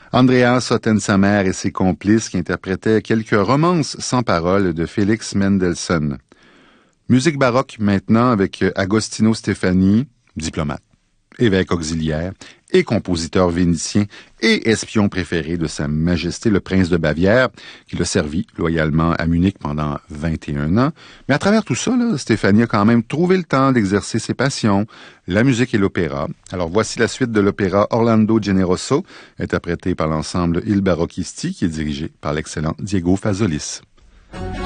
Andreas Ottensamer et ses complices qui interprétaient quelques romances sans paroles de Félix Mendelssohn. Musique baroque maintenant avec Agostino Stefani, diplomate, évêque auxiliaire et compositeur vénitien et espion préféré de Sa Majesté le Prince de Bavière, qui l'a servi loyalement à Munich pendant 21 ans. Mais à travers tout ça, Stefani a quand même trouvé le temps d'exercer ses passions, la musique et l'opéra. Alors voici la suite de l'opéra Orlando Generoso, interprété par l'ensemble Il Barocchisti, qui est dirigé par l'excellent Diego Fazolis.